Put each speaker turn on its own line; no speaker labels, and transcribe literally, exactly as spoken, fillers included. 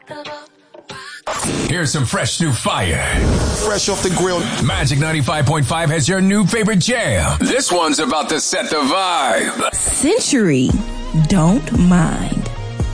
Here's some fresh new fire.
Fresh off the grill.
Magic ninety-five point five has your new favorite jam. This one's about to set the vibe.
Century, don't mind.